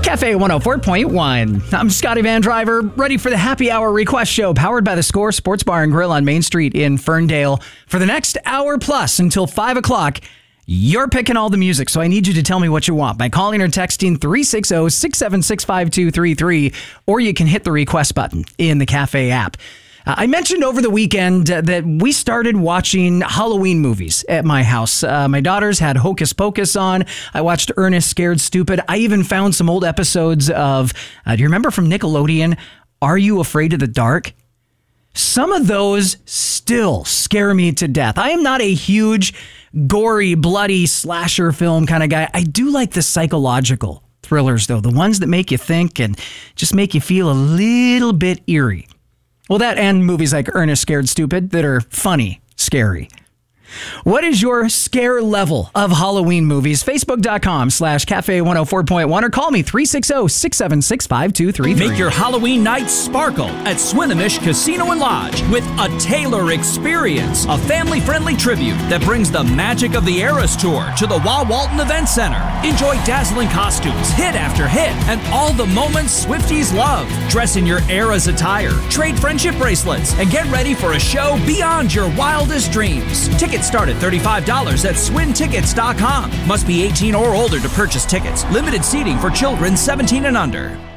Cafe 104.1. I'm Scotty Van Driver, ready for the Happy Hour Request Show, powered by the Score Sports Bar and Grill on Main Street in Ferndale. For the next hour plus until 5 o'clock, you're picking all the music, so I need you to tell me what you want by calling or texting 360-676-5233, or you can hit the request button in the Cafe app. I mentioned over the weekend that we started watching Halloween movies at my house. My daughters had Hocus Pocus on. I watched Ernest Scared Stupid. I even found some old episodes of, do you remember from Nickelodeon, Are You Afraid of the Dark? Some of those still scare me to death. I am not a huge, gory, bloody slasher film kind of guy. I do like the psychological thrillers, though, the ones that make you think and just make you feel a little bit eerie. Well, that and movies like Ernest Scared Stupid that are funny, scary. What is your scare level of Halloween movies? Facebook.com/Cafe104.1 or call me 360-676-5233. Make your Halloween night sparkle at Swinomish Casino and Lodge with a Taylor Experience, a family-friendly tribute that brings the magic of the Eras Tour to the Wah Walton Event Center. Enjoy dazzling costumes, hit after hit, and all the moments Swifties love. Dress in your Eras attire, trade friendship bracelets, and get ready for a show beyond your wildest dreams. Tickets start at $35 at swintickets.com. Must be 18 or older to purchase tickets. Limited seating for children 17 and under.